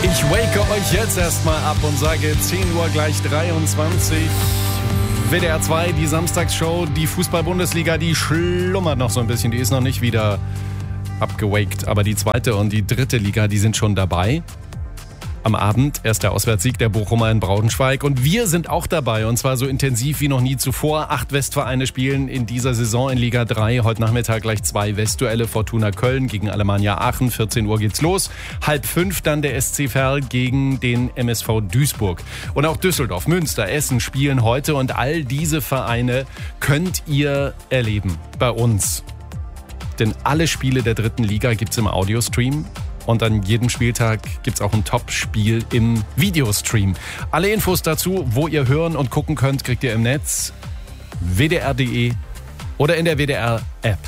Ich wake euch jetzt erstmal ab und sage 10 Uhr gleich 23. WDR 2, die Samstagsshow, die Fußball-Bundesliga, die schlummert noch so ein bisschen. Die ist noch nicht wieder abgewakt. Aber die zweite und die dritte Liga, die sind schon dabei. Am Abend erst der Auswärtssieg der Bochumer in Braunschweig. Und wir sind auch dabei. Und zwar so intensiv wie noch nie zuvor. 8 Westvereine spielen in dieser Saison in Liga 3. Heute Nachmittag gleich 2 Westduelle. Fortuna Köln gegen Alemannia Aachen. 14 Uhr geht's los. 4:30 dann der SC Verl gegen den MSV Duisburg. Und auch Düsseldorf, Münster, Essen spielen heute. Und all diese Vereine könnt ihr erleben bei uns. Denn alle Spiele der dritten Liga gibt's im Audiostream. Und an jedem Spieltag gibt's auch ein Top-Spiel im Videostream. Alle Infos dazu, wo ihr hören und gucken könnt, kriegt ihr im Netz wdr.de oder in der WDR-App.